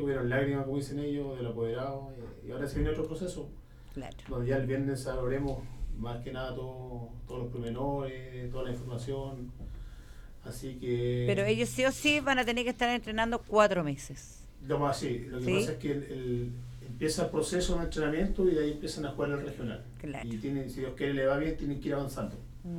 Hubieron lágrimas, como dicen ellos, del apoderado, y ahora se viene otro proceso, Claro. donde ya el viernes sabremos más que nada todos los pormenores, toda la información, así Pero que ellos sí o sí van a tener que estar entrenando 4 meses. lo más sí, lo que pasa ¿Sí? es que empieza el proceso de entrenamiento y de ahí empiezan a jugar el regional, Claro. y tienen, si Dios quiere le va bien, tienen que ir avanzando,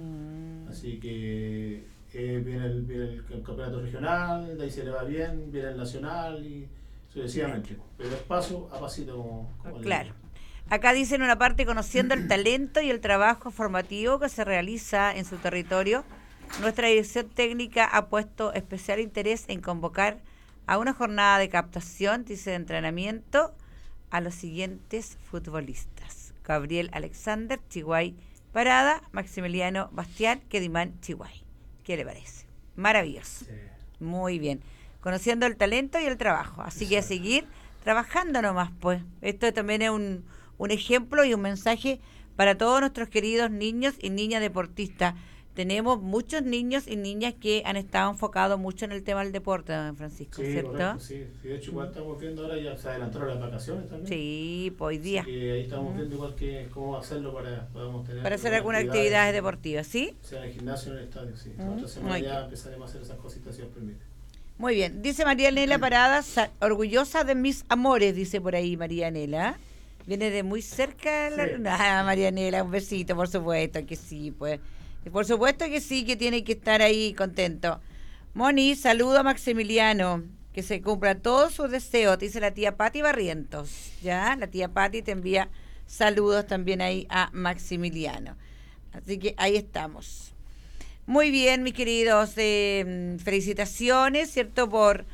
Mm, así que viene el campeonato regional, de ahí se le va bien, viene el nacional y claro. sucesivamente, pero es paso a pasito como le digo. Claro. Acá dicen una parte conociendo el talento y el trabajo formativo que se realiza en su territorio. Nuestra dirección técnica ha puesto especial interés en convocar a una jornada de captación, dice, de entrenamiento a los siguientes futbolistas: Gabriel Alexander, Chihuay Parada; Maximiliano Bastián, Quedimán, Chihuay. ¿Qué le parece? Maravilloso. Sí, Muy bien. Conociendo el talento y el trabajo. Así que a exacto. seguir trabajando nomás, pues. Esto también es un ejemplo y un mensaje para todos nuestros queridos niños y niñas deportistas. Tenemos muchos niños y niñas que han estado enfocados mucho en el tema del deporte, don Francisco, Sí, correcto, ¿cierto? sí. Sí, de hecho, igual Mm. estamos viendo ahora, ya se adelantaron las vacaciones también. Sí, pues hoy Así día. que ahí estamos Mm. viendo igual que cómo hacerlo para podamos tener Para hacer algunas algunas actividades, actividades sí. deportivas, ¿sí? Sea en el gimnasio o en el estadio, sí. La Mm. otra semana Muy bien. ya empezaremos a hacer esas cositas si Dios permite. Muy bien. Dice María Nela Parada, orgullosa de mis amores, dice por ahí María Nela. Viene de muy cerca Sí, María Nela, un besito, por supuesto que sí, pues. Por supuesto que sí, que tiene que estar ahí contento. Moni, saludo a Maximiliano, que se cumpla todos sus deseos, te dice la tía Pati Barrientos. Ya, la tía Pati te envía saludos también ahí a Maximiliano. Así que ahí estamos. Muy bien, mis queridos, felicitaciones, ¿cierto?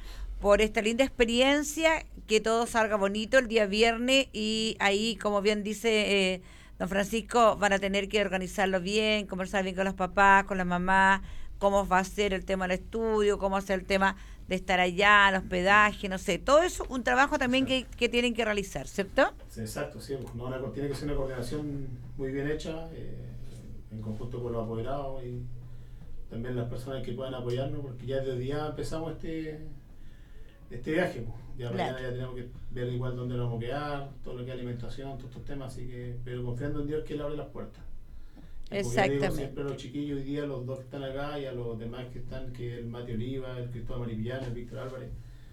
Por esta linda experiencia, que todo salga bonito el día viernes y ahí, como bien dice don Francisco, van a tener que organizarlo bien, conversar bien con los papás, con la mamá, cómo va a ser el tema del estudio, cómo va a ser el tema de estar allá, el hospedaje, no sé, todo eso, un trabajo también exacto. que tienen que realizar, ¿cierto? Sí, exacto, sí. Pues, no, tiene que ser una coordinación muy bien hecha, en conjunto con los apoderados y también las personas que puedan apoyarnos, porque ya desde día empezamos este viaje, pues. Ya mañana Claro, ya tenemos que ver igual dónde nos vamos a quedar, todo lo que es alimentación, todos estos temas, así que, pero confiando en Dios que Él abre las puertas. Y como yo le digo siempre a los exactamente. chiquillos hoy día, los dos que están acá y a los demás que están, que es el Mati Oliva, el Cristóbal Maripillán, el Víctor Álvarez,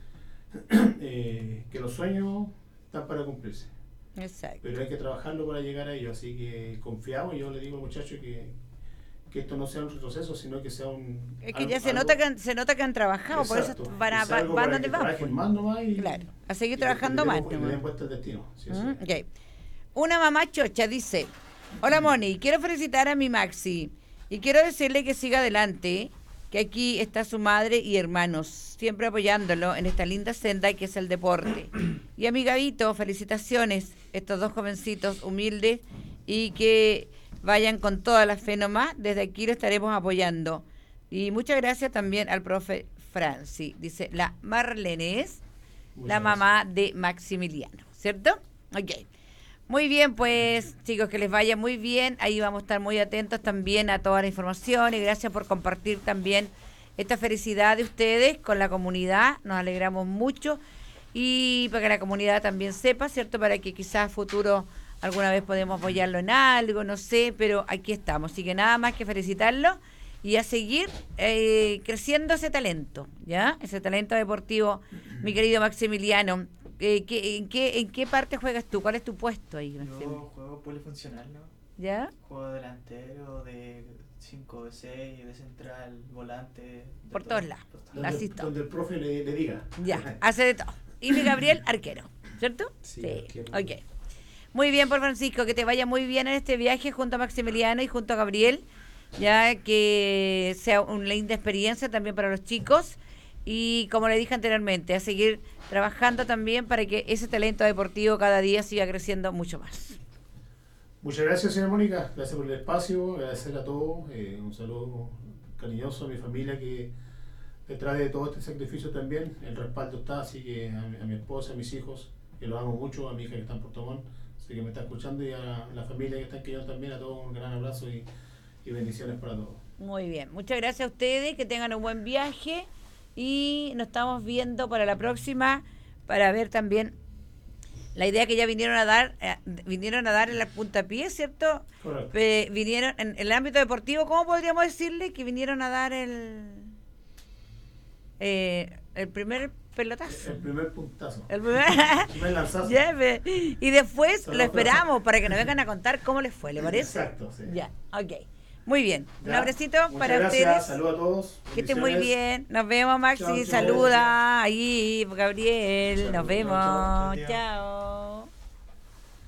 que los sueños están para cumplirse, pero Exacto. hay que trabajarlo para llegar a ellos, así que confiamos, yo le digo al muchacho que esto no sea un retroceso, sino que sea Es que ya algo, algo se nota que han trabajado, por eso exacto, que van, sea algo van para donde que van, trabajen pues. más nomás Claro, a seguir y trabajando más le nomás. den vuelta al destino, si eso es. Ok. Una mamá chocha dice: hola Moni, quiero felicitar a mi Maxi y quiero decirle que siga adelante, que aquí está su madre y hermanos, siempre apoyándolo en esta linda senda que es el deporte. Y a mi Gabito, felicitaciones, estos dos jovencitos humildes, y que vayan con toda la fe nomás, desde aquí lo estaremos apoyando. Y muchas gracias también al profe Franci, dice la Marlene, es la Muchas gracias. mamá de Maximiliano, ¿cierto? Ok. Muy bien, pues chicos, que les vaya muy bien. Ahí vamos a estar muy atentos también a toda la información y gracias por compartir también esta felicidad de ustedes con la comunidad. Nos alegramos mucho y para que la comunidad también sepa, ¿cierto? Para que quizás a futuro alguna vez podemos apoyarlo en algo, no sé, pero aquí estamos. Así que nada más que felicitarlo y a seguir creciendo ese talento, ¿ya? Ese talento deportivo, mi querido Maximiliano. En qué parte juegas tú? ¿Cuál es tu puesto ahí, Maxim? Yo juego polifuncional, ¿no? ¿Ya? Juego delantero, de 5 de 6 de central, volante, de Por todo. todos lados. Por todo. Así está. Donde el profe le diga. Ya, hace de todo. Y mi Gabriel, arquero, ¿cierto? Sí, arquero. Ok. Muy bien, por Francisco, que te vaya muy bien en este viaje junto a Maximiliano y junto a Gabriel, ya que sea una linda experiencia también para los chicos y como le dije anteriormente, a seguir trabajando también para que ese talento deportivo cada día siga creciendo mucho más. Muchas gracias, señora Mónica. Gracias por el espacio. Agradecer a todos. Un saludo cariñoso a mi familia que detrás de todo este sacrificio también el respaldo está. Así que a mi esposa, a mis hijos, que los amo mucho, a mi hija que está en Puerto Montt, así que me está escuchando, y a la familia que está en Quillón también, a todos un gran abrazo y bendiciones para todos. Muy bien, muchas gracias a ustedes, que tengan un buen viaje y nos estamos viendo para la próxima para ver también la idea que ya vinieron a dar en la puntapié, ¿cierto? Correcto. Vinieron en el ámbito deportivo, ¿cómo podríamos decirle que vinieron a dar el primer pelotazo? El primer puntazo. El primer, El primer lanzazo. Ya, y después Solo lo esperamos para que nos vengan a contar cómo les fue, ¿le parece? Exacto, sí. Ya, ok. Muy bien. Un Ya. abracito Muchas para gracias. ustedes. Saludos a todos. Que estén muy Bendiciones. bien. Nos vemos, Maxi. Chao, chao. Saluda ahí, Gabriel. Nos Saludos, vemos. chao, chao. Chao.